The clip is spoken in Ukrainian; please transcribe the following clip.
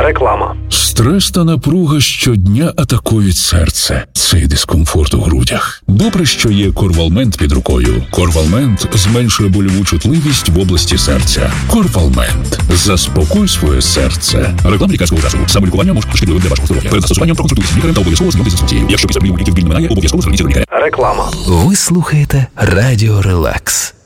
Реклама. Стрес та напруга щодня атакують серце. Цей дискомфорт у грудях. Добре, що є Корвалмент під рукою. Корвалмент зменшує больову чутливість в області серця. Корвалмент. Заспокой своє серце. Реклама лікарського засобу. Самолікування може бути шкідливим для вашого здоров'я. Перед застосуванням проконсультуйтесь з лікарем та обов'язково знайомтесь з інструкцією. Якщо після прийому ліків біль не минає, обов'язково зверніться до лікаря. Реклама. Ви слухаєте Радіо Релакс.